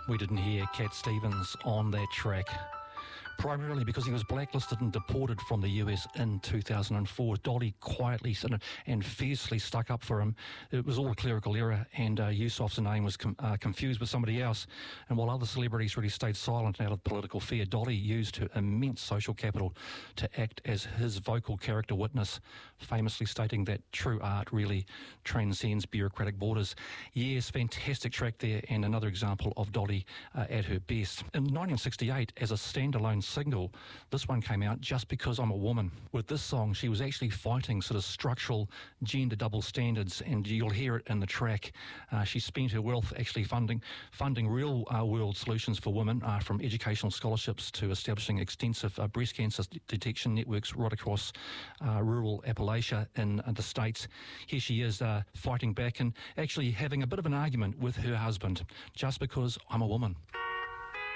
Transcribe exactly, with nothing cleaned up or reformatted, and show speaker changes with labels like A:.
A: We didn't hear Cat Stevens on that track, primarily because he was blacklisted and deported from the U S in two thousand four. Dolly quietly and fiercely stuck up for him. It was all a clerical error, and uh, Yusuf's name was com- uh, confused with somebody else. And while other celebrities really stayed silent out of political fear, Dolly used her immense social capital to act as his vocal character witness, famously stating that true art really transcends bureaucratic borders. Yes, fantastic track there, and another example of Dolly uh, at her best. In nineteen sixty-eight, as a standalone single, this one came out, Just Because I'm a Woman. With this song, she was actually fighting sort of structural gender double standards, and you'll hear it in the track. Uh, she spent her wealth actually funding funding real uh, world solutions for women, uh, from educational scholarships to establishing extensive uh, breast cancer detection networks right across uh, rural Appalachia in uh, the States. Here she is uh, fighting back and actually having a bit of an argument with her husband, just because I'm a woman.